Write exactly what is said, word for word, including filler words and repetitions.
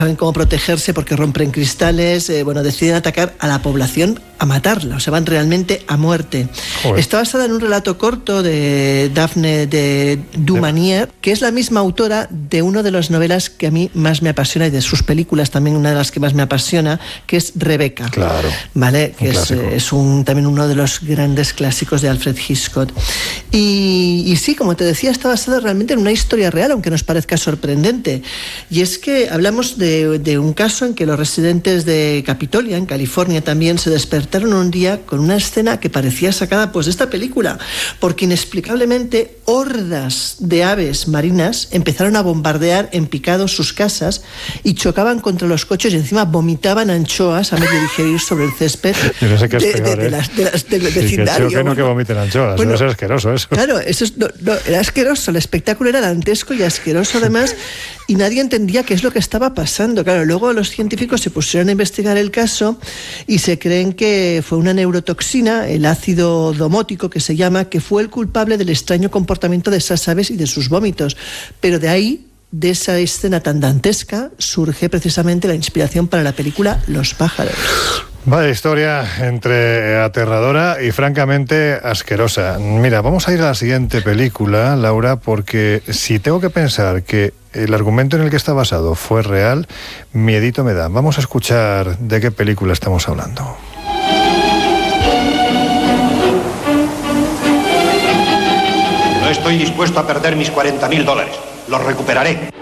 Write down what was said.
saben cómo protegerse porque rompen cristales, eh, bueno, deciden atacar a la población, a matarla, o sea, van realmente a muerte. Joder. Está basada en un relato corto de Daphne de Dumanier, que es la misma autora de una de las novelas que a mí más me apasiona, y de sus películas también una de las que más me apasiona, que es Rebeca. Claro. ¿Vale? Que es, es un, también uno de los grandes clásicos de Alfred Hitchcock. Y, y sí, como te decía, está basada realmente en una historia real, aunque nos parezca sorprendente. Y es que hablamos de De, de un caso en que los residentes de Capitolia, en California, también se despertaron un día con una escena que parecía sacada pues de esta película, porque inexplicablemente hordas de aves marinas empezaron a bombardear en picado sus casas y chocaban contra los coches y encima vomitaban anchoas a medio digerir sobre el césped. Yo no sé qué es de, peor, de, de, ¿eh? las, de las del sí, vecindario. Que no que vomiten anchoas, bueno, eso es asqueroso eso. Claro, eso es, no, no, era asqueroso, el espectáculo era dantesco y asqueroso además, y nadie entendía qué es lo que estaba pasando. Claro, luego los científicos se pusieron a investigar el caso y se creen que fue una neurotoxina, el ácido domótico que se llama, que fue el culpable del extraño comportamiento de esas aves y de sus vómitos. Pero de ahí, de esa escena tan dantesca, surge precisamente la inspiración para la película Los pájaros. Vaya historia entre aterradora y francamente asquerosa. Mira, vamos a ir a la siguiente película, Laura, porque si tengo que pensar que el argumento en el que está basado fue real, miedito me da. Vamos a escuchar de qué película estamos hablando. No estoy dispuesto a perder mis cuarenta mil dólares. Los recuperaré.